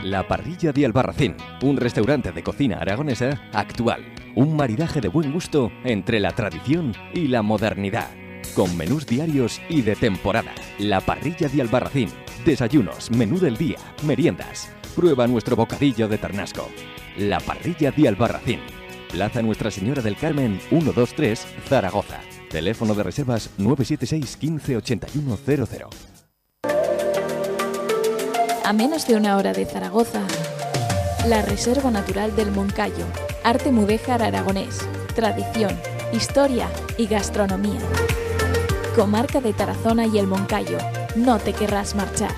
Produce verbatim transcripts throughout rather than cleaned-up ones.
La Parrilla de Albarracín, un restaurante de cocina aragonesa actual. Un maridaje de buen gusto entre la tradición y la modernidad. Con menús diarios y de temporada. La Parrilla de Albarracín. Desayunos, menú del día, meriendas. Prueba nuestro bocadillo de ternasco. La Parrilla de Albarracín. Plaza Nuestra Señora del Carmen ciento veintitrés, Zaragoza. Teléfono de reservas nueve siete seis, quince, ochenta y uno cero cero. A menos de una hora de Zaragoza, la Reserva Natural del Moncayo, arte mudéjar aragonés, tradición, historia y gastronomía. Comarca de Tarazona y el Moncayo, no te querrás marchar.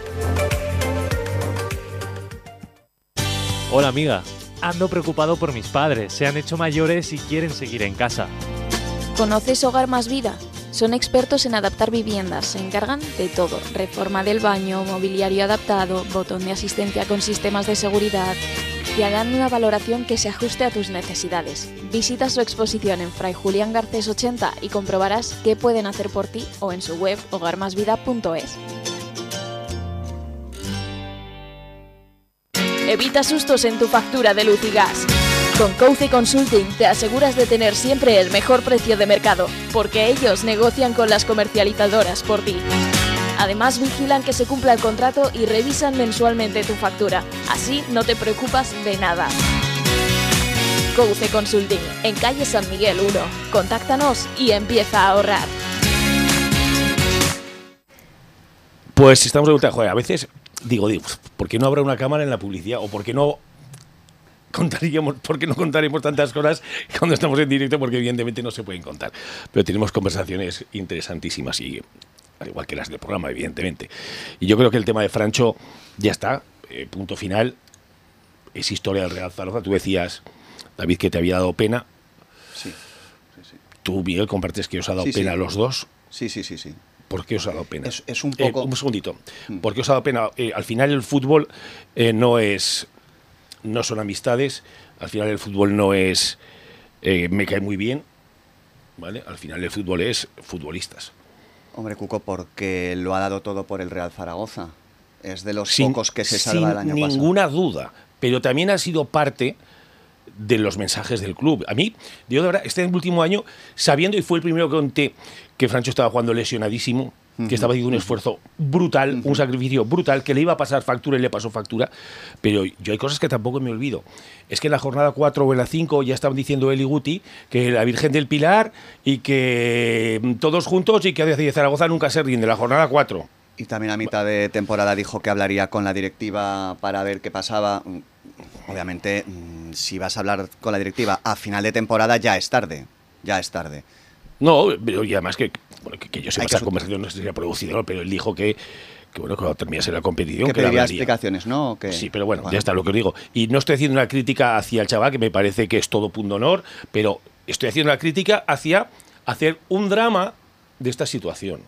Hola amiga, ando preocupado por mis padres, se han hecho mayores y quieren seguir en casa. ¿Conoces Hogar Más Vida? Son expertos en adaptar viviendas, se encargan de todo, reforma del baño, mobiliario adaptado, botón de asistencia con sistemas de seguridad. Te harán una valoración que se ajuste a tus necesidades. Visita su exposición en Fray Julián Garcés ochenta y comprobarás qué pueden hacer por ti o en su web hogar más vida punto es. Evita sustos en tu factura de luz y gas. Con Couce Consulting te aseguras de tener siempre el mejor precio de mercado, porque ellos negocian con las comercializadoras por ti. Además vigilan que se cumpla el contrato y revisan mensualmente tu factura. Así no te preocupas de nada. Couce Consulting, en calle San Miguel uno. Contáctanos y empieza a ahorrar. Pues estamos de vuelta, joder, a veces digo, digo, ¿por qué no habrá una cámara en la publicidad? ¿O por qué no contaríamos, por qué no contaremos tantas cosas cuando estamos en directo? Porque evidentemente no se pueden contar. Pero tenemos conversaciones interesantísimas, y al igual que las del programa, evidentemente. Y yo creo que el tema de Francho ya está, eh, punto final. Es historia del Real Zaragoza. Tú decías, David, que te había dado pena. Sí, sí, sí. Tú, Miguel, compartes que os ha dado sí, pena sí. a los dos. Sí, sí, sí, sí. ¿Por qué os ha dado pena? Es, es un poco... Eh, un segundito. ¿Por qué os ha dado pena? Eh, al final el fútbol eh, no es... No son amistades. Al final el fútbol no es... Eh, me cae muy bien. ¿Vale? Al final el fútbol es futbolistas. Hombre, Cuco, porque lo ha dado todo por el Real Zaragoza. Es de los Sin, pocos que se salva el año sin pasado. Sin ninguna duda. Pero también ha sido parte de los mensajes del club. A mí, yo de verdad, este último año, sabiendo, y fue el primero que conté, que Francho estaba jugando lesionadísimo, que estaba haciendo un esfuerzo brutal, un sacrificio brutal, que le iba a pasar factura y le pasó factura, pero yo hay cosas que tampoco me olvido. Es que en la jornada cuatro o en la cinco ya estaban diciendo él y Guti que la Virgen del Pilar y que todos juntos y que de Zaragoza nunca se rinde, la jornada cuatro. Y también a mitad de temporada dijo que hablaría con la directiva para ver qué pasaba. Obviamente, si vas a hablar con la directiva a final de temporada ya es tarde, ya es tarde. No, pero y además que, bueno, que, que yo sepa que esa conversación no se sería producido, pero él dijo que, que bueno, cuando terminase la competición... Que que pediría explicaciones, ¿no? Que, sí, pero bueno, bueno, ya está lo que os digo. Y no estoy haciendo una crítica hacia el chaval, que me parece que es todo punto honor, pero estoy haciendo una crítica hacia hacer un drama de esta situación.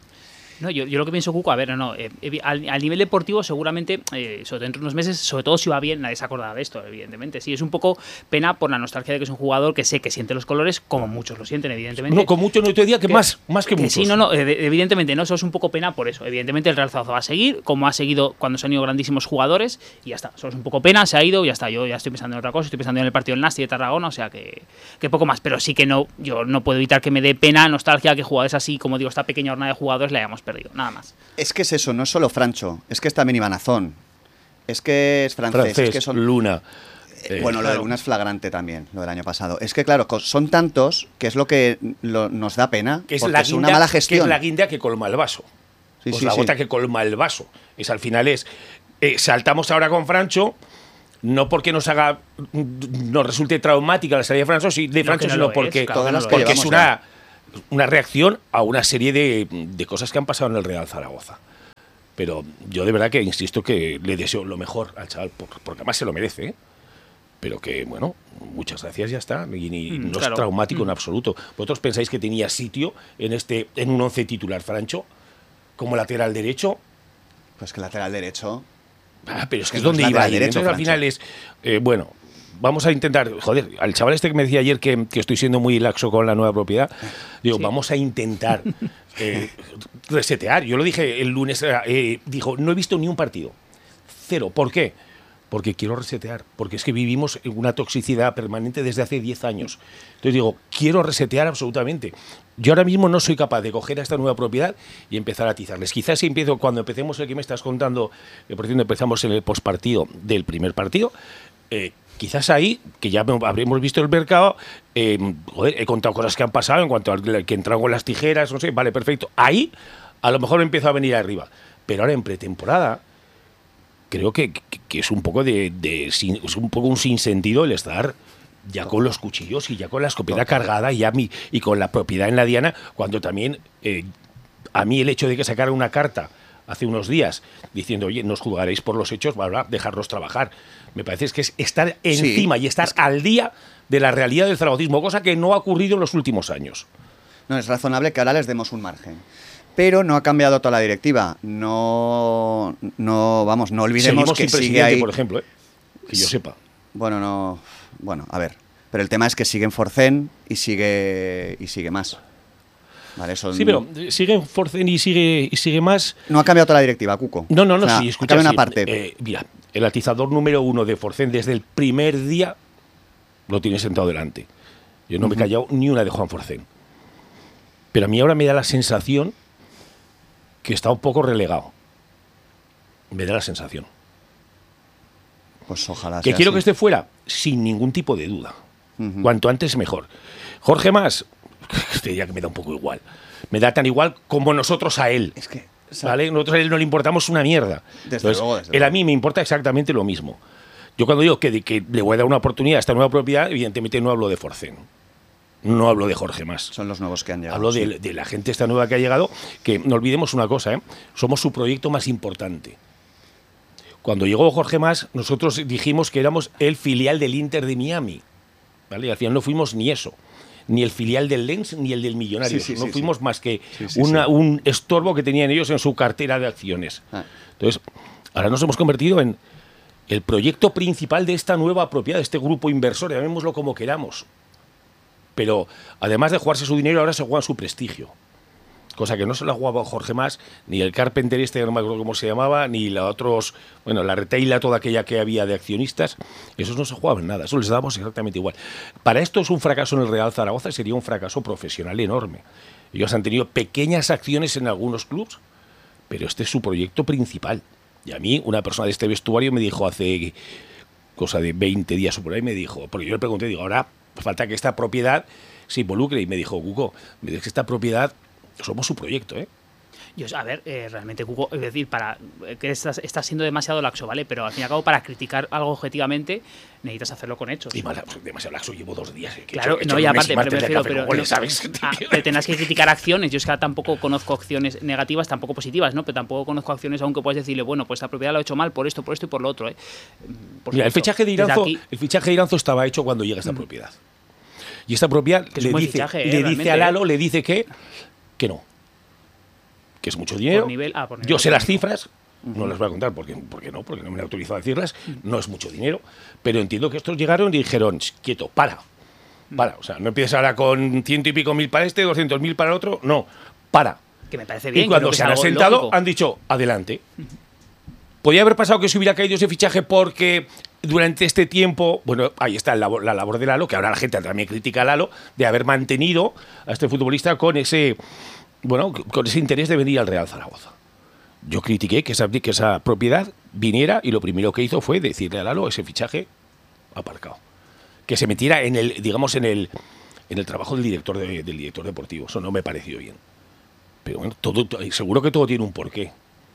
No, yo, yo lo que pienso, Cuco, a ver, no, eh, al, al nivel deportivo seguramente, eh, sobre todo dentro de unos meses, sobre todo si va bien, nadie se acordará de esto, evidentemente. Sí, es un poco pena por la nostalgia de que es un jugador que sé que siente los colores, como muchos lo sienten, evidentemente. No, con mucho no te diría que, que más, más que, que muchos. Sí, no, no, evidentemente, no, eso es un poco pena por eso. Evidentemente el Real Zaragoza va a seguir, como ha seguido cuando se han ido grandísimos jugadores, y ya está. Eso es un poco pena, se ha ido, y ya está. Yo ya estoy pensando en otra cosa, estoy pensando en el partido del Nasti de Tarragona, o sea que, que poco más. Pero sí que no, yo no puedo evitar que me dé pena, nostalgia, que jugadores así, como digo, esta pequeña jornada de jugadores la hayamos perdido, nada más. Es que es eso, no es solo Francho, es que es también Iván Azón, es que es francés, francés es que son... Luna. Eh, bueno, lo de Luna es flagrante también, lo del año pasado. Es que claro, son tantos que es lo que lo, nos da pena, que es, porque la es guinda, una mala gestión. Que es la guinda que colma el vaso. Sí, pues sí, la sí. gota que colma el vaso. Es al final es, eh, saltamos ahora con Francho, no porque nos haga, nos resulte traumática la salida de Francho, sí, de no, Francho, no sino es, porque, claro, no porque es una, ya. una reacción a una serie de, de cosas que han pasado en el Real Zaragoza. Pero yo de verdad que insisto que le deseo lo mejor al chaval, porque además se lo merece, ¿eh? Pero que, bueno, muchas gracias, ya está. Y, y mm, no claro. es traumático mm. en absoluto. ¿Vosotros pensáis que tenía sitio en este en un once titular Francho como lateral derecho? Pues que lateral derecho... Ah, pero es que que es no donde es iba a lateral ir. derecho, Entonces al final es, eh, bueno, vamos a intentar, joder, al chaval este que me decía ayer que, que estoy siendo muy laxo con la nueva propiedad, digo, sí. vamos a intentar eh, resetear. Yo lo dije el lunes, eh, dijo, no he visto ni un partido. Cero. ¿Por qué? porque quiero resetear, porque es que vivimos en una toxicidad permanente desde hace diez años. Entonces digo, quiero resetear absolutamente. Yo ahora mismo no soy capaz de coger a esta nueva propiedad y empezar a atizarles. Quizás si empiezo, cuando empecemos el que me estás contando, que por cierto empezamos en el postpartido del primer partido, eh, quizás ahí, que ya habremos visto el mercado, eh, joder, he contado cosas que han pasado en cuanto al que entraron con las tijeras, no sé, vale, perfecto. Ahí a lo mejor empiezo a venir arriba. Pero ahora en pretemporada creo que, que, que es un poco de, de sin, es un poco un sinsentido el estar ya con los cuchillos y ya con la escopeta cargada y, ya mi, y con la propiedad en la diana, cuando también eh, a mí el hecho de que sacara una carta hace unos días diciendo, oye, nos juzgaréis por los hechos, bla, bla, dejarlos trabajar. Me parece que es estar encima sí, y estar es que... al día de la realidad del zaragocismo, cosa que no ha ocurrido en los últimos años. No, es razonable que ahora les demos un margen. Pero no ha cambiado toda la directiva. No, no vamos, no olvidemos Seguimos que sin sigue ahí... por ejemplo, ¿eh? Que yo sepa. Bueno, no, bueno, a ver. Pero el tema es que sigue en Forcén y sigue y sigue más. Vale, son... Sí, pero sigue en Forcén y sigue y sigue más. No ha cambiado toda la directiva, Cuco. No, no, no. O sea, sí, escucha, una sí, parte. Eh, mira, el atizador número uno de Forcén desde el primer día lo tiene sentado delante. Yo no uh-huh. me he callado ni una de Juan Forcén. Pero a mí ahora me da la sensación que está un poco relegado. Me da la sensación. Pues ojalá que sea quiero así. que esté fuera, sin ningún tipo de duda. Uh-huh. Cuanto antes mejor. Jorge Mas, este ya que me da un poco igual. Me da tan igual como nosotros a él. Es que, ¿vale? Nosotros a él no le importamos una mierda. Desde Entonces, luego, desde él luego. a mí me importa exactamente lo mismo. Yo cuando digo que, que le voy a dar una oportunidad a esta nueva propiedad, evidentemente no hablo de Forcén. No hablo de Jorge Mas. Son los nuevos que han llegado. Hablo sí. de, de la gente esta nueva que ha llegado, que no olvidemos una cosa, ¿eh? Somos su proyecto más importante. Cuando llegó Jorge Mas, nosotros dijimos que éramos el filial del Inter de Miami, ¿vale? Y al final no fuimos ni eso, ni el filial del Lens ni el del Millonarios. Sí, sí, no sí, fuimos sí. más que sí, sí, una, sí. un estorbo que tenían ellos en su cartera de acciones. Ah. Entonces, ahora nos hemos convertido en el proyecto principal de esta nueva propiedad, de este grupo inversor, llamémoslo como queramos. Pero además de jugarse su dinero, ahora se juega su prestigio. Cosa que no se la jugaba Jorge Mas, ni el Carpenter este, no me acuerdo cómo se llamaba, ni la otros, bueno, la retaila toda aquella que había de accionistas. Esos no se jugaban nada, eso les dábamos exactamente igual. Para esto es un fracaso en el Real Zaragoza, sería un fracaso profesional enorme. Ellos han tenido pequeñas acciones en algunos clubs, pero este es su proyecto principal. Y a mí, una persona de este vestuario me dijo hace cosa de veinte días o por ahí, me dijo, porque yo le pregunté, digo, ahora falta que esta propiedad se involucre, y me dijo, Cuco, me dice que esta propiedad somos su proyecto, ¿eh? Yo, a ver, eh, realmente, Cuco, es decir, para que estás, estás siendo demasiado laxo, ¿vale? Pero al fin y al cabo, para criticar algo objetivamente, necesitas hacerlo con hechos. Y mal, demasiado laxo, llevo dos días. Que claro, he hecho, no, he y hecho aparte, mes y pero me refiero, pero, goles, ¿sabes? Ah, pero tendrás que criticar acciones. Yo es que tampoco conozco acciones negativas, tampoco positivas, ¿no? Pero tampoco conozco acciones, aunque puedes decirle, bueno, pues esta propiedad lo he hecho mal por esto, por esto y por lo otro, ¿eh? Por Mira, el supuesto, fichaje de Iranzo, aquí, el fichaje de Iranzo estaba hecho cuando llega esta mm. propiedad. Y esta propiedad que le dice, fichaje, le eh, dice a Lalo, le dice que, que no. Que es mucho dinero. Por nivel, ah, por nivel, yo sé las cifras, uh-huh. no las voy a contar porque, porque no, porque no me he autorizado a decirlas, uh-huh. no es mucho dinero, pero entiendo que estos llegaron y dijeron, quieto, para, para, o sea, no empieces ahora con ciento y pico mil para este, doscientos mil para el otro, no, para. Que me parece bien. Y cuando se han sentado lógico. han dicho, adelante. Uh-huh. Podría haber pasado que se hubiera caído ese fichaje porque durante este tiempo, bueno, ahí está la labor, la labor de Lalo, que ahora la gente también critica a Lalo, de haber mantenido a este futbolista con ese... Bueno, con ese interés de venir al Real Zaragoza. Yo critiqué que esa, que esa propiedad viniera y lo primero que hizo fue decirle a Lalo ese fichaje aparcado. Que se metiera en el, digamos, en el, en el trabajo del director, de, del director deportivo. Eso no me pareció bien. Pero bueno, todo, todo, seguro que todo tiene un porqué.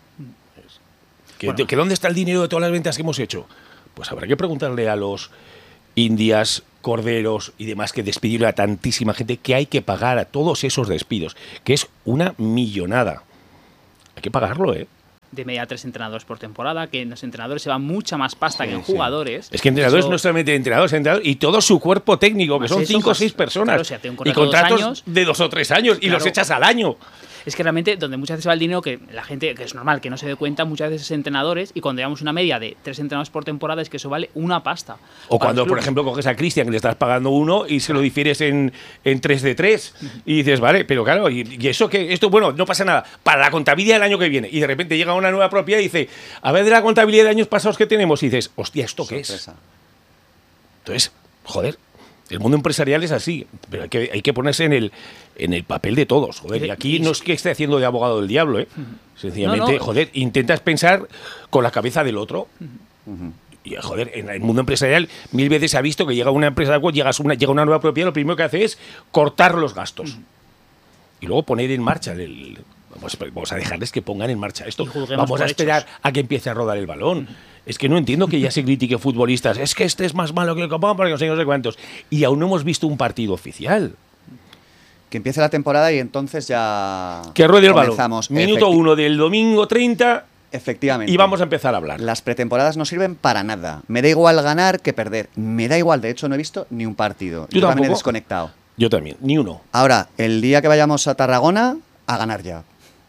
¿Que, bueno. ¿Que dónde está el dinero de todas las ventas que hemos hecho? Pues habrá que preguntarle a los Indias, Corderos y demás que despidieron a tantísima gente, que hay que pagar a todos esos despidos, que es una millonada. Hay que pagarlo, ¿eh? De media a tres entrenadores por temporada, que en los entrenadores se va mucha más pasta sí, que en sí. jugadores. Es que entrenadores eso... no solamente entrenadores, entrenadores y todo su cuerpo técnico, que son eso, cinco o pues, seis personas. Claro, o sea, te un y contratos de, dos de dos o tres años, claro. Y los echas al año. Es que realmente donde muchas veces va el dinero, que la gente, que es normal, que no se dé cuenta, muchas veces es entrenadores, y cuando llevamos una media de tres entrenadores por temporada, es que eso vale una pasta. O cuando, por ejemplo, coges a Cristian, que le estás pagando uno y se lo difieres en, en tres de tres, y dices, vale, pero claro, y, y eso que, esto, bueno, no pasa nada, para la contabilidad del año que viene, y de repente llega una nueva propiedad y dice, a ver de la contabilidad de años pasados que tenemos, y dices, hostia, ¿esto qué es? Entonces, joder, el mundo empresarial es así, pero hay que, hay que ponerse en el, en el papel de todos, joder. Y aquí no es que esté haciendo de abogado del diablo, ¿eh? Sencillamente, no, no. joder, intentas pensar con la cabeza del otro. Uh-huh. Y, joder, en el mundo empresarial mil veces se ha visto que llega una empresa, llegas una, llega una nueva propiedad, lo primero que hace es cortar los gastos. Uh-huh. Y luego poner en marcha el... Vamos, vamos a dejarles que pongan en marcha esto. Vamos a esperar hechos. a que empiece a rodar el balón. Uh-huh. Es que no entiendo que ya se critique futbolistas. Es que este es más malo que el Copón porque no sé, no sé cuántos. Y aún no hemos visto un partido oficial. Que empiece la temporada y entonces ya... Que ruede el balón. Minuto uno del domingo treinta. Efectivamente. Y vamos a empezar a hablar. Las pretemporadas no sirven para nada. Me da igual ganar que perder. Me da igual. De hecho, no he visto ni un partido. Yo, Yo también he desconectado. Yo también. Ni uno. Ahora, el día que vayamos a Tarragona, a ganar ya.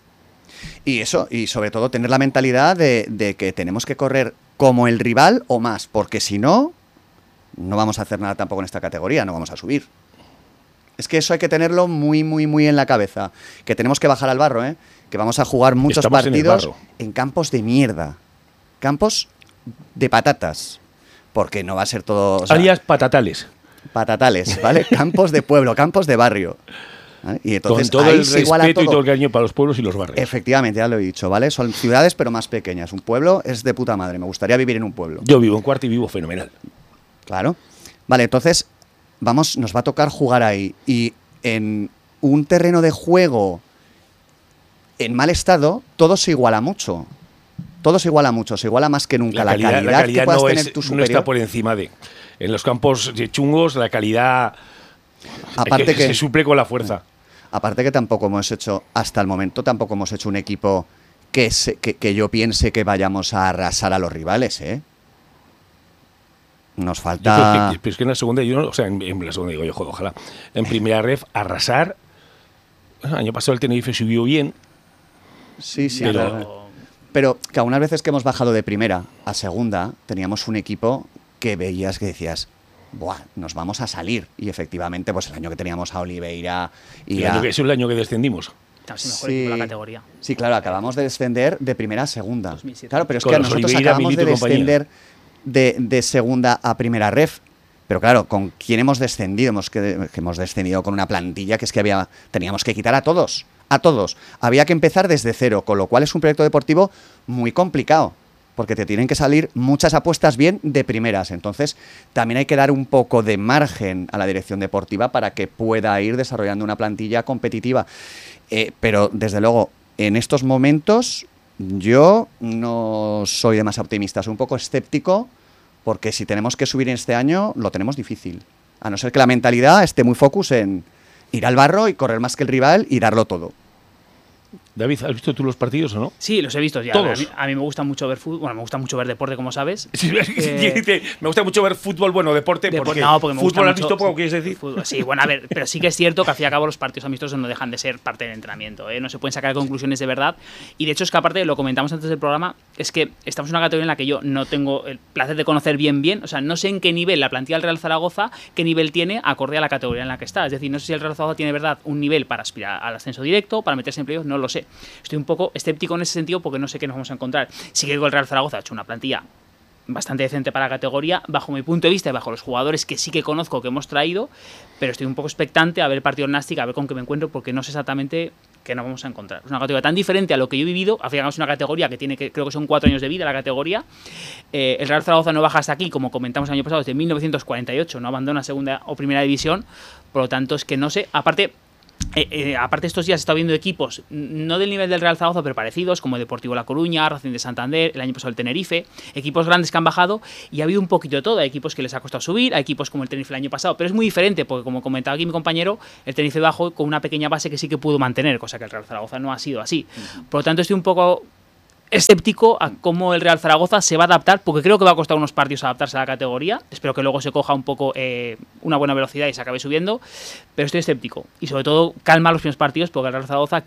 Y eso, y sobre todo tener la mentalidad de, de que tenemos que correr como el rival o más, porque si no, no vamos a hacer nada tampoco en esta categoría, no vamos a subir. Es que eso hay que tenerlo muy, muy, muy en la cabeza. Que tenemos que bajar al barro, ¿eh? Que vamos a jugar muchos Estamos partidos en, en campos de mierda. Campos de patatas. Porque no va a ser todo... O sea, alias patatales. Patatales, ¿vale? Campos de pueblo, campos de barrio. ¿Vale? Y entonces, con todo ahí el se iguala respeto todo. y todo el cariño para los pueblos y los barrios. Efectivamente, ya lo he dicho, ¿vale? Son ciudades pero más pequeñas. Un pueblo es de puta madre. Me gustaría vivir en un pueblo. Yo vivo en Cuarta y vivo fenomenal. Claro. Vale, entonces vamos, nos va a tocar jugar ahí. Y en un terreno de juego en mal estado, todo se iguala mucho. Todo se iguala mucho. Se iguala más que nunca. La calidad, la calidad, la calidad que puedas no, tener es, tu no está por encima de... En los campos chungos la calidad... Aparte que, que se suple con la fuerza. Aparte que tampoco hemos hecho, hasta el momento, tampoco hemos hecho un equipo que, se, que, que yo piense que vayamos a arrasar a los rivales, ¿eh? Nos falta... Que, pero es que en la segunda, yo no, o sea, en, en la segunda digo yo, joder, ojalá. En primera ref, arrasar... Bueno, el año pasado el Tenerife subió bien. Sí, sí, pero... Claro. Pero que a unas veces que hemos bajado de primera a segunda, teníamos un equipo que veías que decías... Buah, nos vamos a salir. Y efectivamente, pues el año que teníamos a Oliveira y el a... año que, es el año que descendimos. Casi mejor sí, equipo de la categoría. Sí, claro, acabamos de descender de primera a segunda. dos mil siete. Claro, pero es con que nosotros Oliveira, acabamos Milito de descender de, de segunda a primera ref. Pero claro, ¿con quién hemos descendido? Hemos, que, que hemos descendido con una plantilla que es que había teníamos que quitar a todos. A todos. Había que empezar desde cero, con lo cual es un proyecto deportivo muy complicado. Porque te tienen que salir muchas apuestas bien de primeras. Entonces, también hay que dar un poco de margen a la dirección deportiva para que pueda ir desarrollando una plantilla competitiva. Eh, pero, desde luego, en estos momentos, yo no soy demasiado optimista. Soy un poco escéptico, porque si tenemos que subir este año, lo tenemos difícil. A no ser que la mentalidad esté muy focus en ir al barro y correr más que el rival y darlo todo. David, ¿has visto tú los partidos o no? Sí, los he visto ya. Todos. A mí, a mí me gusta mucho ver fútbol, bueno, me gusta mucho ver deporte, como sabes. Sí, eh, me gusta mucho ver fútbol, bueno, deporte, deporte porque, no, porque me fútbol has mucho, visto poco, ¿quieres decir? Fútbol, sí, bueno, a ver, pero sí que es cierto que al fin y al cabo los partidos amistosos no dejan de ser parte del entrenamiento, ¿eh? No se pueden sacar conclusiones de verdad. Y de hecho es que aparte, lo comentamos antes del programa, es que estamos en una categoría en la que yo no tengo el placer de conocer bien bien, o sea, no sé en qué nivel la plantilla del Real Zaragoza, qué nivel tiene acorde a la categoría en la que está. Es decir, no sé si el Real Zaragoza tiene de verdad un nivel para aspirar al ascenso directo, para meterse en playoffs, no lo sé. Estoy un poco escéptico en ese sentido porque no sé qué nos vamos a encontrar. Sí que el Real Zaragoza ha hecho una plantilla bastante decente para la categoría, bajo mi punto de vista y bajo los jugadores que sí que conozco, que hemos traído, pero estoy un poco expectante a ver el partido de Nastic, a ver con qué me encuentro, porque no sé exactamente qué nos vamos a encontrar. Es una categoría tan diferente a lo que yo he vivido. Al final es una categoría que tiene, que creo que son cuatro años de vida la categoría. Eh, el Real Zaragoza no baja hasta aquí, como comentamos el año pasado, desde mil novecientos cuarenta y ocho, no abandona segunda o primera división, por lo tanto es que no sé, aparte... Eh, eh, aparte estos días he estado viendo equipos no del nivel del Real Zaragoza pero parecidos, como Deportivo La Coruña, Racing de Santander, el año pasado el Tenerife, equipos grandes que han bajado, y ha habido un poquito de todo. Hay equipos que les ha costado subir, hay equipos como el Tenerife el año pasado, pero es muy diferente porque, como comentaba aquí mi compañero, el Tenerife bajó con una pequeña base que sí que pudo mantener, cosa que el Real Zaragoza no ha sido así. Por lo tanto estoy un poco escéptico a cómo el Real Zaragoza se va a adaptar, porque creo que va a costar unos partidos adaptarse a la categoría. Espero que luego se coja un poco eh, una buena velocidad y se acabe subiendo, pero estoy escéptico. Y sobre todo, calma los primeros partidos, porque el Real Zaragoza creo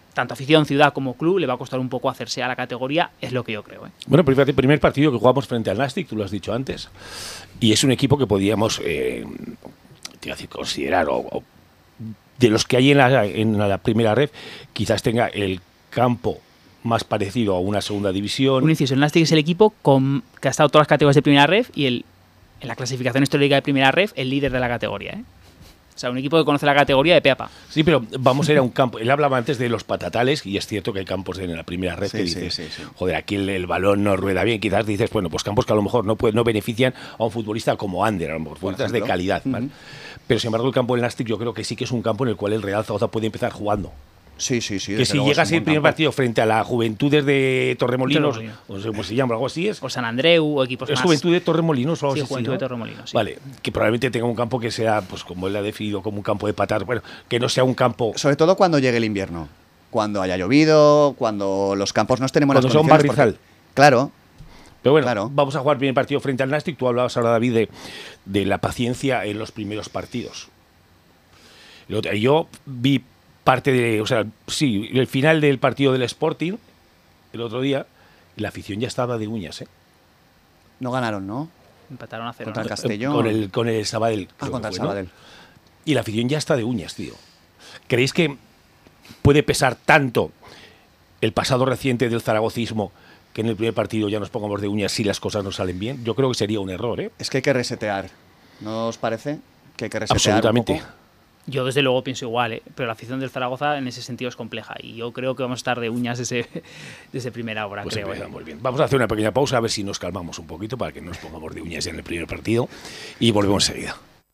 tanto afición, ciudad como club, le va a costar un poco hacerse a la categoría, es lo que yo creo. ¿eh? Bueno, pero fíjate, el primer partido que jugamos frente al Nastic, tú lo has dicho antes, y es un equipo que podíamos eh, te iba a decir, considerar, o, o de los que hay en la, en la primera red, quizás tenga el campo más parecido a una segunda división. Un inciso, el Nastic es el equipo con, que ha estado todas las categorías de primera ref y el, en la clasificación histórica de primera ref, el líder de la categoría. ¿eh? O sea, un equipo que conoce la categoría de pe a pa. Sí, pero vamos a ir a un campo. Él hablaba antes de los patatales y es cierto que hay campos en la primera red Sí, que sí, dices, sí, sí. joder, aquí el, el balón no rueda bien. Quizás dices, bueno, pues campos que a lo mejor no, puede, no benefician a un futbolista como Ander, a lo mejor futbolistas de calidad. ¿vale? Uh-huh. Pero sin embargo el campo del Nastic yo creo que sí que es un campo en el cual el Real Zaragoza puede empezar jugando. Sí, sí, sí. Que desde si luego llegas es un el buen primer campo. partido frente a la Juventudes de Torremolinos, Torremolinos. o no sé cómo se llama, algo así es. O San Andreu o equipos ¿Es más. Juventud de Torremolinos o algo Sí, así? Juventud ¿no? de Torremolinos, sí. Vale, que probablemente tenga un campo que sea, pues como él ha definido, como un campo de patatas. Bueno, que no sea un campo. Sobre todo cuando llegue el invierno. Cuando haya llovido, cuando los campos no estén en buenas Cuando sea un condiciones. barrizal. porque- Claro. Pero bueno, Claro. vamos a jugar el primer partido frente al Nastic. Tú hablabas ahora, David, de, de la paciencia en los primeros partidos. El otro- Yo vi parte de, o sea, sí, el final del partido del Sporting el otro día y la afición ya estaba de uñas, ¿eh? No ganaron, ¿no? Empataron a cero. Contra ¿no? el Castellón. Con el, con el Sabadell. Ah, creo contra que el fue, ¿no? Sabadell. Y la afición ya está de uñas, tío. ¿Creéis que puede pesar tanto el pasado reciente del zaragocismo que en el primer partido ya nos pongamos de uñas si las cosas no salen bien? Yo creo que sería un error, ¿eh? Es que hay que resetear. ¿No os parece? Que hay que resetear Absolutamente. un poco. Yo desde luego pienso igual, ¿eh? Pero la afición del Zaragoza en ese sentido es compleja y yo creo que vamos a estar de uñas desde, desde primera hora, Pues creo. ¿eh? empezamos bien. Vamos a hacer una pequeña pausa a ver si nos calmamos un poquito para que no nos pongamos de uñas en el primer partido y volvemos enseguida.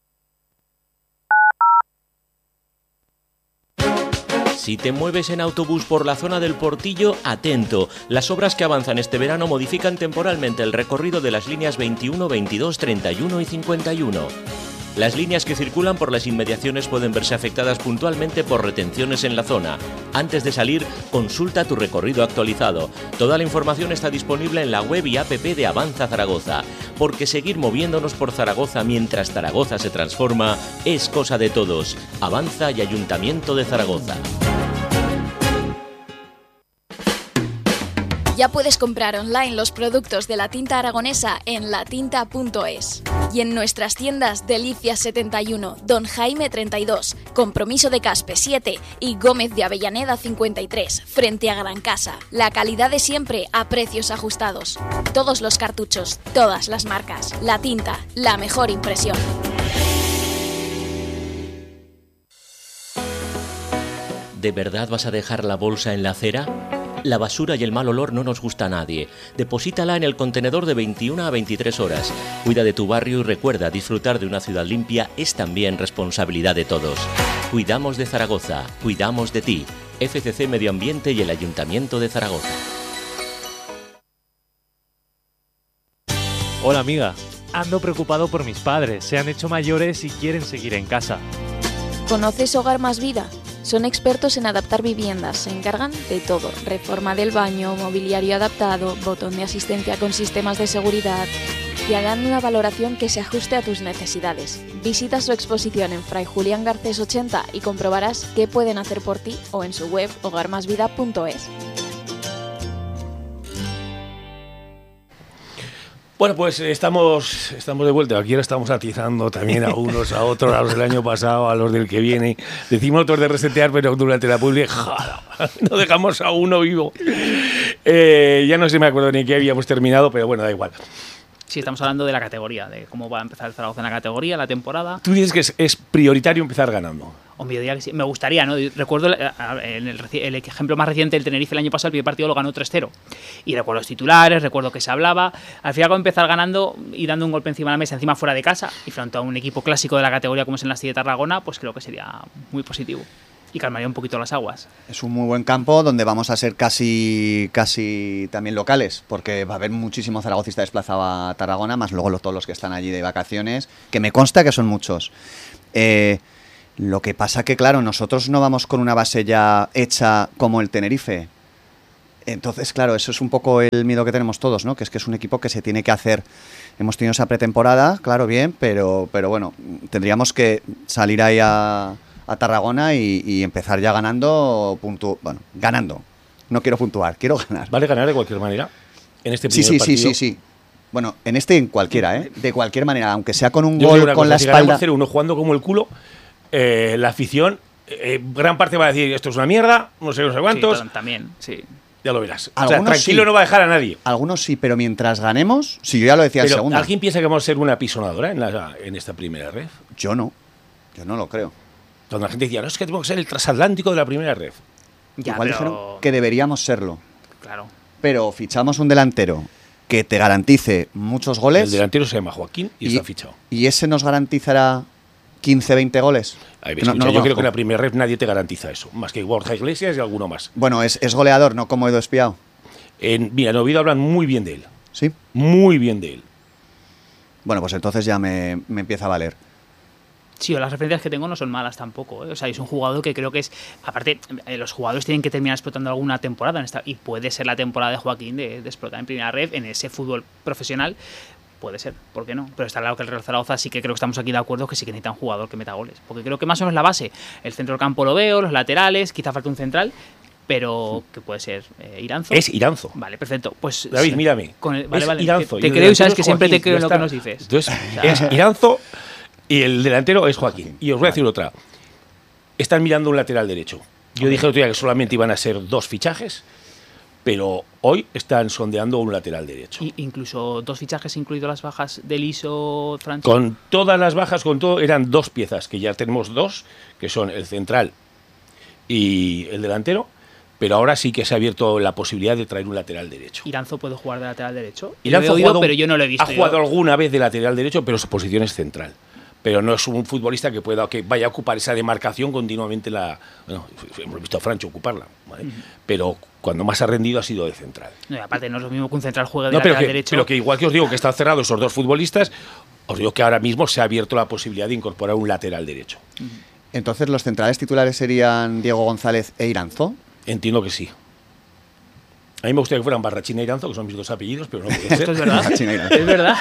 Si te mueves en autobús por la zona del Portillo, atento. Las obras que avanzan este verano modifican temporalmente el recorrido de las líneas veintiuno, veintidós, treinta y uno y cincuenta y uno. Las líneas que circulan por las inmediaciones pueden verse afectadas puntualmente por retenciones en la zona. Antes de salir, consulta tu recorrido actualizado. Toda la información está disponible en la web y app de Avanza Zaragoza, porque seguir moviéndonos por Zaragoza mientras Zaragoza se transforma es cosa de todos. Avanza y Ayuntamiento de Zaragoza. Ya puedes comprar online los productos de la tinta aragonesa en latinta punto es. Y en nuestras tiendas Delicias setenta y uno, Don Jaime treinta y dos, Compromiso de Caspe siete y Gómez de Avellaneda cincuenta y tres, frente a Gran Casa. La calidad de siempre a precios ajustados. Todos los cartuchos, todas las marcas. La tinta, la mejor impresión. ¿De verdad vas a dejar la bolsa en la acera? La basura y el mal olor no nos gusta a nadie. Deposítala en el contenedor de veintiuna a veintitrés horas. Cuida de tu barrio y recuerda, disfrutar de una ciudad limpia es también responsabilidad de todos. Cuidamos de Zaragoza, cuidamos de ti. F C C Medio Ambiente y el Ayuntamiento de Zaragoza. Hola amiga, ando preocupado por mis padres, se han hecho mayores y quieren seguir en casa. ¿Conoces Hogar Más Vida? Son expertos en adaptar viviendas, se encargan de todo. Reforma del baño, mobiliario adaptado, botón de asistencia con sistemas de seguridad. Te harán una valoración que se ajuste a tus necesidades. Visita su exposición en Fray Julián Garcés ochenta y comprobarás qué pueden hacer por ti o en su web hogar más vida punto es. Bueno, pues estamos, estamos de vuelta. Aquí ahora estamos atizando también a unos, a otros, a los del año pasado, a los del que viene. Decimos otros de resetear, pero durante la publi, ¡jala! No dejamos a uno vivo. Eh, ya no sé, me acuerdo ni qué habíamos terminado, pero bueno, da igual. Sí, estamos hablando de la categoría, de cómo va a empezar el Zaragoza en la categoría, la temporada. Tú dices que es, es prioritario empezar ganando. Hombre, yo diría que sí. Me gustaría, ¿no? Recuerdo el, el, el ejemplo más reciente, el Tenerife el año pasado, el primer partido lo ganó tres cero. Y recuerdo los titulares, recuerdo que se hablaba. Al final, como empezar ganando y dando un golpe encima de la mesa, encima fuera de casa, y frente a un equipo clásico de la categoría como es el Nastic de Tarragona, pues creo que sería muy positivo. Y calmaría un poquito las aguas. Es un muy buen campo donde vamos a ser casi casi también locales, porque va a haber muchísimo zaragocista desplazado a Tarragona, más luego lo, todos los que están allí de vacaciones, que me consta que son muchos. Eh, lo que pasa que, claro, nosotros no vamos con una base ya hecha como el Tenerife. Entonces, claro, eso es un poco el miedo que tenemos todos, ¿no? Que es que es un equipo que se tiene que hacer. Hemos tenido esa pretemporada, claro, bien, pero, pero bueno, tendríamos que salir ahí a... a Tarragona y, y empezar ya ganando, puntu bueno, ganando. No quiero puntuar, quiero ganar. ¿Vale ganar de cualquier manera? En este Sí, primer sí, sí, partido. sí, sí. Bueno, en este en cualquiera, ¿eh? De cualquier manera, aunque sea con un Yo gol digo una con cosa, la si ganamos espalda. cero uno jugando como el culo, eh, la afición, eh, gran parte va a decir esto es una mierda, no sé, no sé cuántos. Sí, también, sí. Ya lo verás. O sea, Algunos tranquilo sí. no va a dejar a nadie. Algunos sí, pero mientras ganemos, si yo ya lo decía en Pero segunda, ¿alguien piensa que vamos a ser una pisonadora en, la, en esta primera ref? yo no. Yo no lo creo. Cuando la gente decía, no, es que tenemos que ser el transatlántico de la primera ref. Ya, Igual pero... dijeron que deberíamos serlo. Claro. Pero fichamos un delantero que te garantice muchos goles. El delantero se llama Joaquín y, está fichado. ¿Y ese nos garantizará quince, veinte goles? Ahí Que ves, no- no escucha, lo yo creo conozco. que en la primera ref nadie te garantiza eso, más que Borja Iglesias y alguno más. Bueno, es, es goleador, no como Edu Espiao. En, mira, en Oviedo hablan muy bien de él. ¿Sí? Muy bien de él. Bueno, pues entonces ya me, me empieza a valer. Sí, o las referencias que tengo no son malas tampoco, ¿eh? O sea, es un jugador que creo que es... Aparte, eh, los jugadores tienen que terminar explotando alguna temporada en esta, y puede ser la temporada de Joaquín de, de explotar en primera red, en ese fútbol profesional. Puede ser, ¿por qué no? Pero está claro que el Real Zaragoza sí que creo que estamos aquí de acuerdo que sí que necesita un jugador que meta goles. Porque creo que más o menos la base, el centro del campo lo veo, los laterales, quizá falta un central, pero que puede ser eh, Iranzo. Es Iranzo. Vale, perfecto. Pues David, sí. mírame. Con el- vale, es vale. Iranzo. Te, te el creo y delantero sabes es que siempre te Joaquín, creo en ya lo que está. nos dices. Entonces, O sea, es Iranzo y el delantero es Joaquín. Y os voy a decir otra. Están mirando un lateral derecho. Yo dije el otro día que solamente iban a ser dos fichajes, pero hoy están sondeando un lateral derecho. y incluso dos fichajes, incluido las bajas del I S O Francho. Con todas las bajas, con todo, eran dos piezas, que ya tenemos dos, que son el central y el delantero, pero ahora sí que se ha abierto la posibilidad de traer un lateral derecho. Iranzo puede jugar de lateral derecho. Iranzo Lo he ha oído, jugado- pero yo no lo he visto. Ha jugado Yo- alguna vez de lateral derecho, pero su posición es central. Pero no es un futbolista que pueda que vaya a ocupar esa demarcación continuamente. La, bueno, hemos visto a Francho ocuparla, ¿vale? Pero cuando más ha rendido ha sido de central. No, y aparte, no es lo mismo que un central juegue de No, pero lateral que, derecho. pero que igual que os digo que están cerrados esos dos futbolistas, os digo que ahora mismo se ha abierto la posibilidad de incorporar un lateral derecho. Entonces, ¿los centrales titulares serían Diego González e Iranzo? Entiendo que sí. A mí me gustaría que fueran Barrachina e Iranzo, que son mis dos apellidos, pero no puede Esto ser. es verdad. China Iranzo. Es verdad.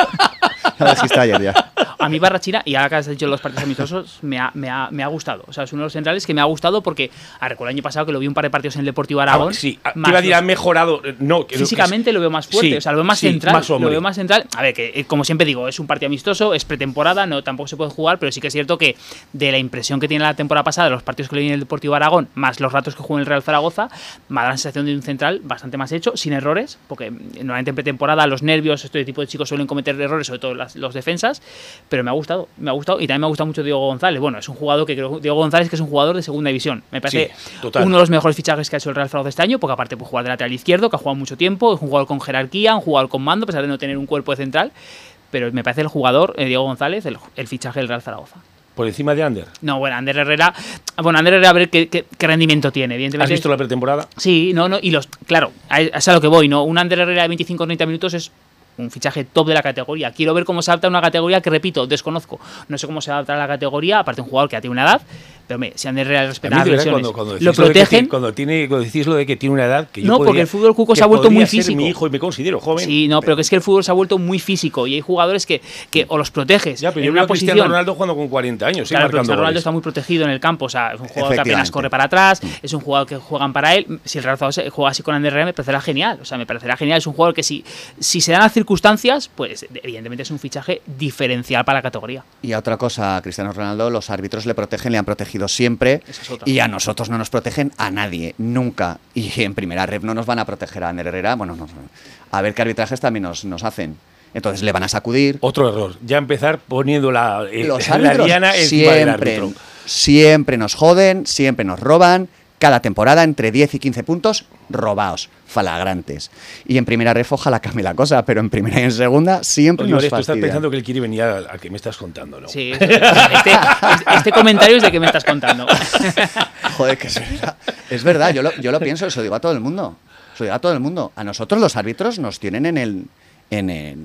Lo dijiste ayer ya. A mí Barrachina, y ahora que has dicho los partidos amistosos, me ha, me, ha, me ha gustado. O sea, es uno de los centrales que me ha gustado porque, ah, recuerdo el año pasado que lo vi un par de partidos en el Deportivo Aragón. Ah, sí, te más iba a decir, los- ha mejorado. eh, No, que- Físicamente lo veo más fuerte, Sí, o sea, lo veo más sí, central. más hombre. lo veo más central. A ver, que eh, como siempre digo, es un partido amistoso, es pretemporada, no tampoco se puede jugar, pero sí que es cierto que de la impresión que tiene la temporada pasada, de los partidos que le vi en el Deportivo Aragón, más los ratos que jugó en el Real Zaragoza, me da la sensación de un central bastante más hecho, sin errores, porque mm, normalmente en pretemporada los nervios, este tipo de chicos suelen cometer errores, sobre todo las- los defensas, pero me ha gustado, me ha gustado y también me ha gustado mucho Diego González. Bueno, es un jugador que creo, Diego González que es un jugador de segunda división. Me parece Sí, total. uno de los mejores fichajes que ha hecho el Real Zaragoza este año, porque aparte puede jugar de lateral izquierdo, que ha jugado mucho tiempo, es un jugador con jerarquía, un jugador con mando, a pesar de no tener un cuerpo de central, pero me parece el jugador, eh, Diego González, el, el fichaje del Real Zaragoza. Por encima de Ander. No, bueno, Ander Herrera, bueno, Ander Herrera a ver qué, qué- qué rendimiento tiene, evidentemente. ¿Has visto la pretemporada? Sí, no, no, y los, claro, a- es a lo que voy, ¿no? Un Ander Herrera de veinticinco o treinta minutos es un fichaje top de la categoría. Quiero ver cómo se adapta a una categoría que, repito, desconozco. No sé cómo se adapta a la categoría, aparte un jugador que ya tiene una edad, pero hombre, si Ander Herrera A respeta mí, las de verdad, lesiones, cuando, cuando decís lo de que protegen. tiene- cuando, tiene, cuando decís lo de que tiene una edad que yo No, porque podría- el fútbol cuco se que ha vuelto muy podría ser físico. mi hijo y me considero joven. Sí, no, pero que es que el fútbol se ha vuelto muy físico y hay jugadores que, que o los proteges Ya, pero en yo una veo a Cristiano posición. Ronaldo jugando con cuarenta años, ¿eh? Claro, pero marcando Cristiano Ronaldo goles. está muy protegido en el campo, o sea, es un jugador que apenas Efectivamente. corre para atrás, es un jugador que juegan para él. Si el Real Zaragoza juega así con Ander Herrera me parecerá genial, o sea, me parecerá genial, es un jugador que si, si se dan las circunstancias, pues evidentemente es un fichaje diferencial para la categoría. Y a otra cosa, a Cristiano Ronaldo, los árbitros le protegen, le han protegido siempre. Esa es otra. Y a nosotros no nos protegen a nadie, nunca. Y en primera ref no nos van a proteger a Ander Herrera. Bueno, no, no. A ver qué arbitrajes también nos, nos hacen. Entonces le van a sacudir. Otro error, ya empezar poniendo la, eh, Los la árbitros diana encima del siempre, árbitro. siempre nos joden, siempre nos roban. Cada temporada entre diez y quince puntos robaos, falagrantes. Y en primera ref ojalá cambie la cosa, pero en primera y en segunda siempre nos Olivares, tú estás fastidian. pensando que él quiere venir al al que me estás contando, ¿no? Sí, este, este, este comentario es de que me estás contando. Joder, que es verdad. Es verdad, yo lo, yo lo pienso, eso digo a todo el mundo. Eso digo a todo el mundo. A nosotros los árbitros nos tienen en el, en el,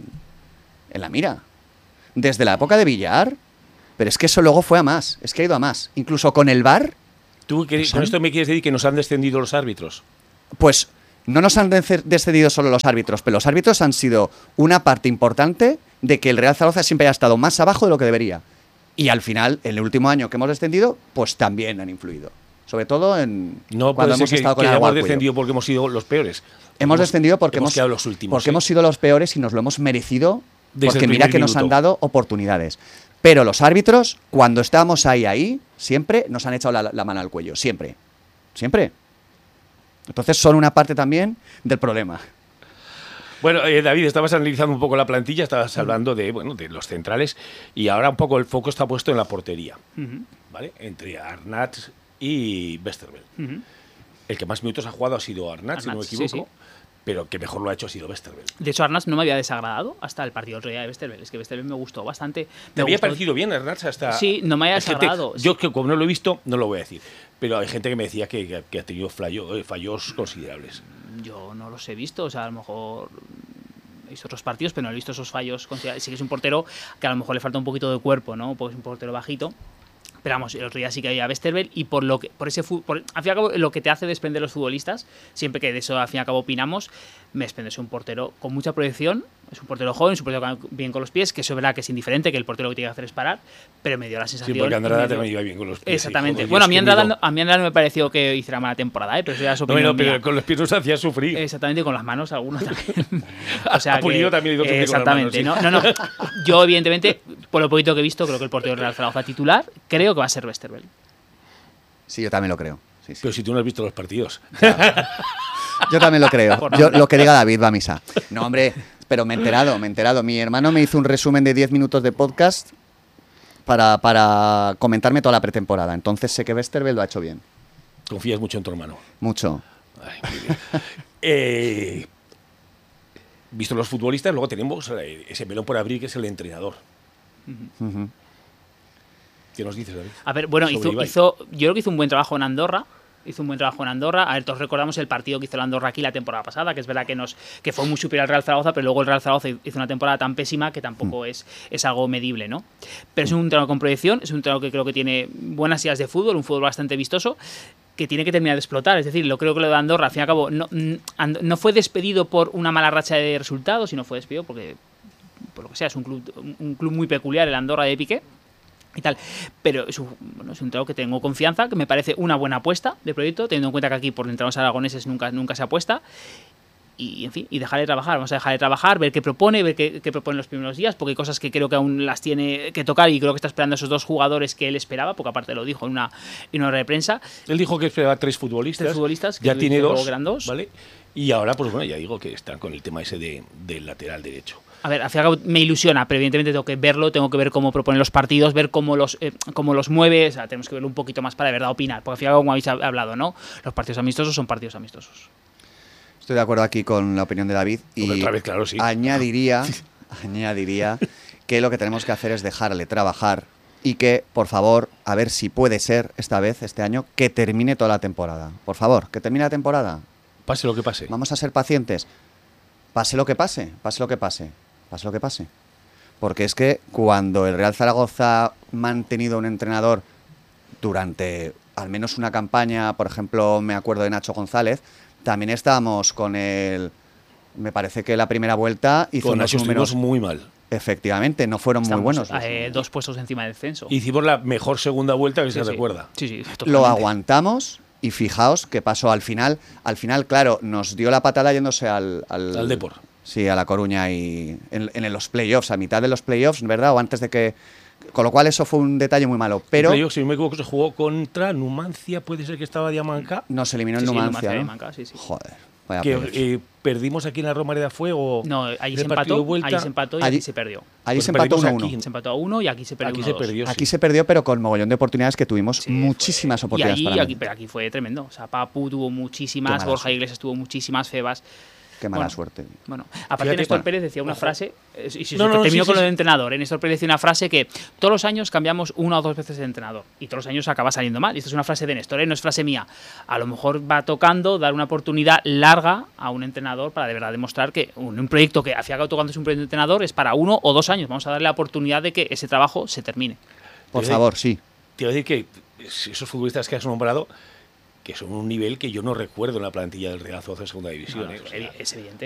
en la mira. Desde la época de Villar, pero es que eso luego fue a más, es que ha ido a más. Incluso con el V A R, ¿Tú que- con esto me quieres decir que nos han descendido los árbitros? pues no nos han dece- descedido solo los árbitros, pero los árbitros han sido una parte importante de que el Real Zaragoza siempre haya estado más abajo de lo que debería. Y al final, en el último año que hemos descendido, pues también han influido. Sobre todo en No cuando puede hemos ser que, estado con que el agua hemos al cuello. descendido porque hemos sido los peores. Hemos descendido porque hemos hemos, quedado los últimos. porque ¿eh? hemos sido los peores y nos lo hemos merecido. Desde Porque el mira primer que nos han minuto. dado oportunidades. Pero los árbitros, cuando estábamos ahí, ahí, siempre nos han echado la, la mano al cuello. Siempre. Siempre. Entonces son una parte también del problema. Bueno, eh, David, estabas analizando un poco la plantilla, estabas hablando de, bueno, de los centrales y ahora un poco el foco está puesto en la portería, Ujú, ¿vale? Entre Arnaz y Westerveld. ujú. El que más minutos ha jugado ha sido Arnaz, si no me Arnaz, sí, equivoco, sí. pero que mejor lo ha hecho ha sido Westerveld. De hecho, Arnaz no me había desagradado hasta el partido del otro día de Westerveld. Es que Westerveld me gustó bastante. ¿Te Me había gustó- parecido bien Arnaz hasta...? Sí, no me había Es que te- desagradado. yo que como no lo he visto, no lo voy a decir. Pero hay gente que me decía que, que- que ha tenido fallo- eh, fallos considerables. Yo no los he visto, o sea, a lo mejor he visto otros partidos, pero no he visto esos fallos. considera- Sí que es un portero que a lo mejor le falta un poquito de cuerpo, ¿no? Porque es un portero bajito. Pero vamos, el otro día sí que había Westerveld y por lo que, por ese fu- por, al fin y al cabo, lo que te hace desprender los futbolistas, siempre que de eso al fin y al cabo opinamos, me desprende es un portero con mucha proyección, es un portero joven, es un portero que va bien con los pies, que eso es verdad que es indiferente, que el portero lo que tiene que hacer es parar, pero me dio la sensación. Sí, porque Andrada me dio- también iba bien con los pies. Exactamente. Joder, Bueno, a Dios, mí, qué Andrada, miedo. no- a mí Andrada no me pareció que hiciera mala temporada, ¿eh? Pero eso ya es No, opinión no, pero mía. con los pies nos hacía sufrir. Exactamente, con las manos algunos también. O sea A Pulido que- también hizo sufrir con las Exactamente. manos, no, no, no. Yo, evidentemente, por lo poquito que he visto, creo que el portero del Real Zaragoza titular, creo que va a ser Westerveld. Sí, yo también lo creo. Sí, sí. Pero si tú no has visto los partidos. Yo también lo creo. Por Yo, nombre. lo que diga David va a misa. No, hombre, pero me he enterado, me he enterado. Mi hermano me hizo un resumen de diez minutos de podcast para, para comentarme toda la pretemporada. Entonces sé que Westerveld lo ha hecho bien. Confías mucho en tu hermano. Mucho. Ay, muy bien. Eh, visto los futbolistas, luego tenemos eh, ese melón por abrir que es el entrenador. Ujú. ¿Qué nos dices, David? A ver, bueno, Sobre hizo, Ibai. hizo, yo creo que hizo un buen trabajo en Andorra. Hizo un buen trabajo en Andorra. A ver, todos recordamos el partido que hizo el Andorra aquí la temporada pasada, que es verdad que nos que fue muy superior al Real Zaragoza, pero luego el Real Zaragoza hizo una temporada tan pésima que tampoco es, es algo medible, ¿no? Pero es un entrenador con proyección, es un entrenador que creo que tiene buenas ideas de fútbol, un fútbol bastante vistoso, que tiene que terminar de explotar. Es decir, lo creo que lo de Andorra, al fin y al cabo, no, And- no fue despedido por una mala racha de resultados, sino fue despedido porque, por lo que sea, es un club, un club muy peculiar, el Andorra de Piqué. Y tal, pero es un, bueno, es un entrenador que tengo confianza, que me parece una buena apuesta de proyecto, teniendo en cuenta que aquí por entrenadores aragoneses nunca, nunca se apuesta. Y, en fin, y dejarle trabajar, vamos a dejarle trabajar, ver qué propone, ver qué, qué propone en los primeros días, porque hay cosas que creo que aún las tiene que tocar y creo que está esperando a esos dos jugadores que él esperaba, porque aparte lo dijo en una, en una rueda de prensa. Él dijo que esperaba tres futbolistas. Tres futbolistas, que ya tú tiene dices dos, luego que eran dos. ¿vale? Y ahora, pues bueno, ya digo que están con el tema ese de, del lateral derecho. A ver, al fin y al cabo me ilusiona, pero evidentemente tengo que verlo, tengo que ver cómo propone los partidos, ver cómo los, eh, cómo los mueve, o sea, tenemos que verlo un poquito más para de verdad opinar, porque al fin y al cabo, como habéis hablado, ¿no? Los partidos amistosos son partidos amistosos. Estoy de acuerdo aquí con la opinión de David y Hombre, otra vez, claro, sí. añadiría, añadiría que lo que tenemos que hacer es dejarle trabajar y que, por favor, a ver si puede ser esta vez, este año, que termine toda la temporada. Por favor, que termine la temporada. Pase lo que pase. Vamos a ser pacientes. Pase lo que pase, pase lo que pase, pase lo que pase. Porque es que cuando el Real Zaragoza ha mantenido un entrenador durante al menos una campaña, por ejemplo, me acuerdo de Nacho González, también estábamos con el... Me parece que la primera vuelta hizo Con unos Nacho números... estuvimos muy mal. Efectivamente, no fueron muy Estamos, buenos. eh, dos puestos encima del censo. Hicimos la mejor segunda vuelta que Sí, se sí. recuerda. Sí, sí, Lo totalmente. aguantamos y fijaos qué pasó al final. Al final, claro, nos dio la patada yéndose al... Al, Al Depor. Sí, a La Coruña y en, en los playoffs, a mitad de los playoffs, ¿verdad? O antes de que... Con lo cual eso fue un detalle muy malo. Pero Yo, si no me equivoco, se jugó contra Numancia, puede ser que estaba Diamanca. nos eliminó Sí, el sí, Numancia, Numancia, ¿no? Numancia, sí, sí. Joder, vaya Que pereza. eh, perdimos aquí en la Romareda fue o No, allí en se el partido de empató, vuelta. allí se empató y Allí- aquí se perdió. Ahí pues se empató perdimos uno a uno. aquí. Se empató a uno y aquí se perdió Aquí uno se a dos. perdió. Aquí sí. se perdió, pero con mogollón de oportunidades que tuvimos Sí, muchísimas fue- oportunidades y para allí, mí. aquí, pero aquí fue tremendo. O sea, Papu tuvo Qué muchísimas, mala Borja suerte. Iglesias tuvo muchísimas, Febas. Qué mala Bueno, suerte. Bueno, aparte Fíjate, Néstor bueno, Pérez decía una ojo. frase, eh, y si No, no, no, termino sí, con sí, lo sí. de entrenador, eh, Néstor Pérez decía una frase que todos los años cambiamos una o dos veces de entrenador y todos los años acaba saliendo mal. Y esto es una frase de Néstor, ¿eh? No es frase mía. A lo mejor va tocando dar una oportunidad larga a un entrenador para de verdad demostrar que un, un proyecto que hacía tocando es un proyecto de entrenador es para uno o dos años. Vamos a darle la oportunidad de que ese trabajo se termine. Por Te- favor, sí. Te iba a decir que esos futbolistas que has nombrado, que son un nivel que yo no recuerdo en la plantilla del Real Zaragoza en segunda división. No, no, ¿eh? O sea, es evidente.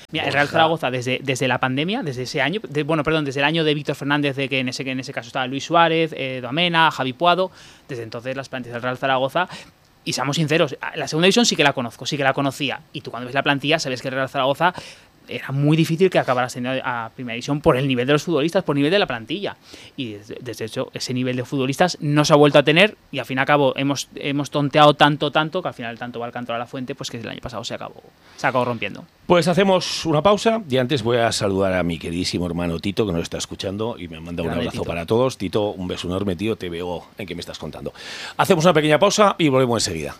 Mira, el Real Zaragoza desde, desde la pandemia, desde ese año, de, bueno, perdón, desde el año de Víctor Fernández, de que en ese, que en ese caso estaba Luis Suárez, eh, Domena, Javi Puado, desde entonces las plantillas del Real Zaragoza, y seamos sinceros, la segunda división sí que la conozco, sí que la conocía, y tú cuando ves la plantilla sabes que el Real Zaragoza era muy difícil que acabara siendo a primera división por el nivel de los futbolistas, por el nivel de la plantilla. Y desde, desde hecho, ese nivel de futbolistas no se ha vuelto a tener y al fin y al cabo hemos, hemos tonteado tanto, tanto, que al final tanto va el canto a la fuente, pues que el año pasado se acabó, se acabó rompiendo. Pues hacemos una pausa y antes voy a saludar a mi queridísimo hermano Tito, que nos está escuchando y me manda un Grande, abrazo Tito. para todos. Tito, un beso enorme, tío, te veo en que me estás contando. Hacemos una pequeña pausa y volvemos enseguida.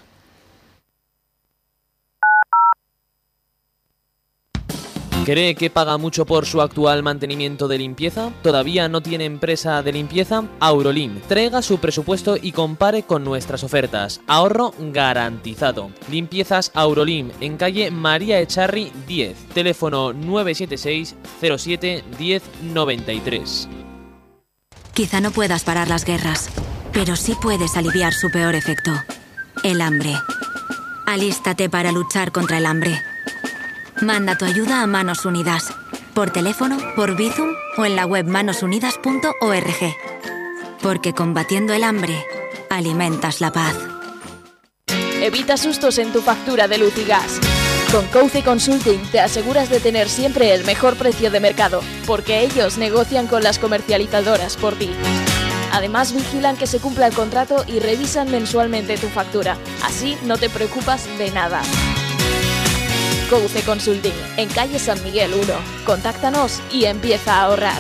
¿Cree que paga mucho por su actual mantenimiento de limpieza? ¿Todavía no tiene empresa de limpieza? Aurolim, traiga su presupuesto y compare con nuestras ofertas. Ahorro garantizado. Limpiezas Aurolim, en calle María Echarri diez, teléfono nueve siete seis cero siete diez noventa y tres. Quizá no puedas parar las guerras, pero sí puedes aliviar su peor efecto, el hambre. Alístate para luchar contra el hambre. Manda tu ayuda a Manos Unidas, por teléfono, por Bizum o en la web manos unidas punto org. Porque combatiendo el hambre, alimentas la paz. Evita sustos en tu factura de luz y gas. Con Couce Consulting te aseguras de tener siempre el mejor precio de mercado, porque ellos negocian con las comercializadoras por ti. Además, vigilan que se cumpla el contrato y revisan mensualmente tu factura. Así no te preocupas de nada. Couce Consulting, en calle San Miguel uno. Contáctanos y empieza a ahorrar.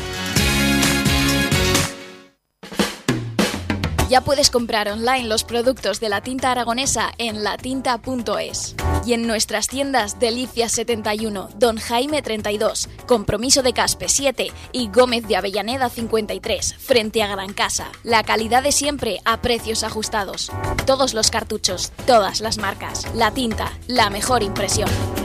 Ya puedes comprar online los productos de la tinta aragonesa en latinta punto es. Y en nuestras tiendas Delicias setenta y uno, Don Jaime treinta y dos, Compromiso de Caspe siete y Gómez de Avellaneda cincuenta y tres, frente a Gran Casa. La calidad de siempre a precios ajustados. Todos los cartuchos, todas las marcas. La tinta, la mejor impresión.